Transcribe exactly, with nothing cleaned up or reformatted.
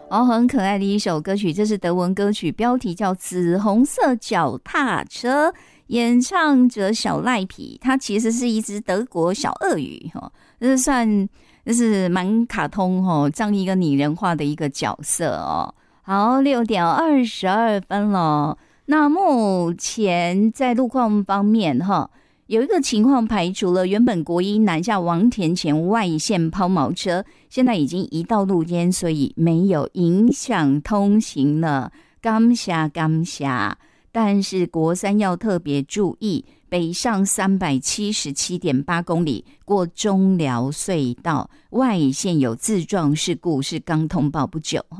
哦，很可爱的一首歌曲，这是德文歌曲，标题叫《紫红色脚踏车》，演唱者小赖皮，它其实是一只德国小鳄鱼哈，这是算这是蛮卡通哦，这样一个拟人化的一个角色哦。好，六点二十二分了。那目前在路况方面哈，有一个情况排除了，原本国一南下王田前外线抛锚车，现在已经移到路肩，所以没有影响通行了。感谢感谢，但是国三要特别注意，北上三百七十七点八公里过中寮隧道外线有自撞事故，是刚通报不久。